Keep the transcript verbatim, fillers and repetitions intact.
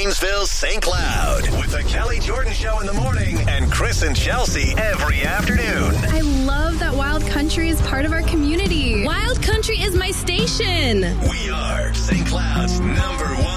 Janesville, Saint Cloud. With the Kelly Jordan Show in the morning and Chris and Chelsea every afternoon. I love that Wild Country is part of our community. Wild Country is my station. We are Saint Cloud's number one